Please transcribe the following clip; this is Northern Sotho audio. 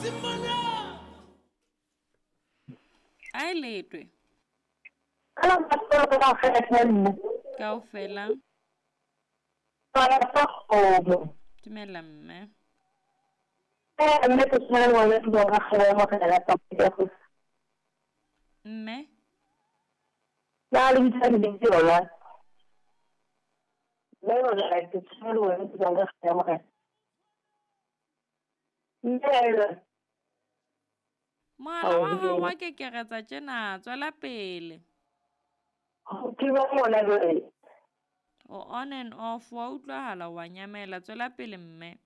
A e letwe Kalau pasal tentang fashion, kaofela saya tak tahu. dumela mme Mme ke sana wala tu orang kaya makan dalam topik aku. mme Lalu kita ni wala. Lalu wala ke sana wala tu orang kaya makan. Mme moala wa gago wa kekegetsa tjena tswela pele ke ba mona le o on and off wa utlwahala wa nyamela tswela pele mme